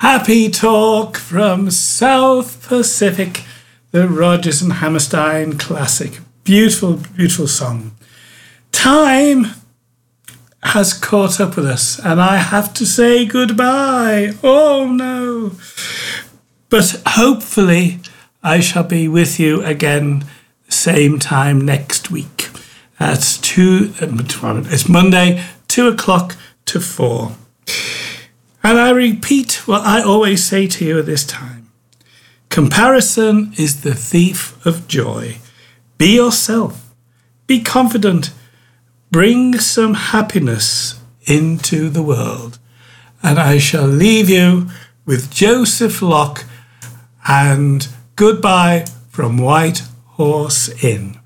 Happy talk from South Pacific, the Rodgers and Hammerstein classic. Beautiful, beautiful song. Time has caught up with us and I have to say goodbye. Oh no. But hopefully I shall be with you again same time next week. It's Monday, 2 o'clock to 4. And I repeat what I always say to you at this time. Comparison is the thief of joy. Be yourself. Be confident. Bring some happiness into the world. And I shall leave you with Joseph Locke and Goodbye from White Horse Inn.